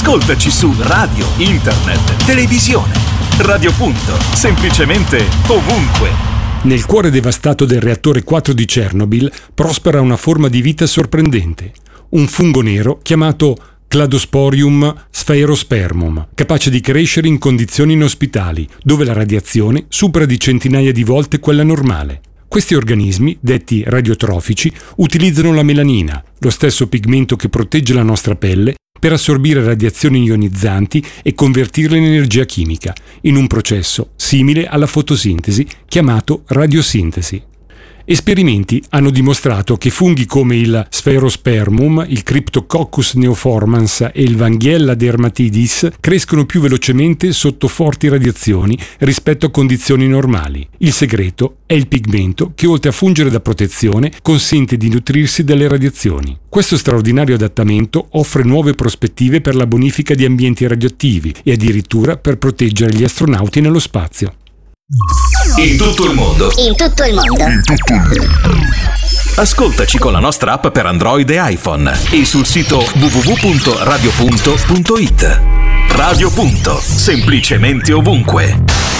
Ascoltaci su radio, internet, televisione. Radio Punto, semplicemente ovunque. Nel cuore devastato del reattore 4 di Chernobyl prospera una forma di vita sorprendente. Un fungo nero chiamato Cladosporium sphaerospermum, capace di crescere in condizioni inospitali, dove la radiazione supera di centinaia di volte quella normale. Questi organismi, detti radiotrofici, utilizzano la melanina, lo stesso pigmento che protegge la nostra pelle, per assorbire radiazioni ionizzanti e convertirle in energia chimica, in un processo simile alla fotosintesi chiamato radiosintesi. Esperimenti hanno dimostrato che funghi come il Sphaerospermum, il Cryptococcus neoformans e il Vanghiella dermatidis crescono più velocemente sotto forti radiazioni rispetto a condizioni normali. Il segreto è il pigmento che, oltre a fungere da protezione, consente di nutrirsi dalle radiazioni. Questo straordinario adattamento offre nuove prospettive per la bonifica di ambienti radioattivi e addirittura per proteggere gli astronauti nello spazio. In tutto il mondo. Ascoltaci con la nostra app per Android e iPhone e sul sito www.radiopunto.it. Radio Punto, semplicemente ovunque.